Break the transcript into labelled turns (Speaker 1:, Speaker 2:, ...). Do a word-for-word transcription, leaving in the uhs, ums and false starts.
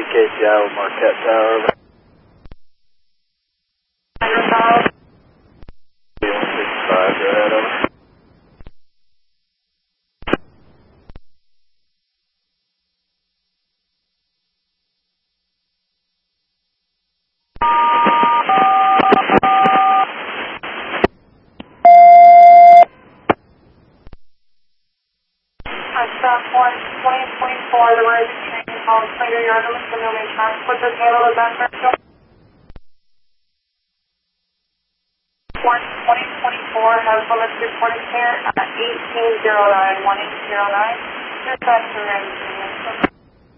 Speaker 1: K P I with Marquette Tower. one sixty-five, go ahead, over.
Speaker 2: Stop one twenty twenty-four, the rising train called Slater Yard, the Millie Transport has handled the background. one twenty twenty-four has limits reporting here at eighteen oh nine, one eight oh nine. Dispatch to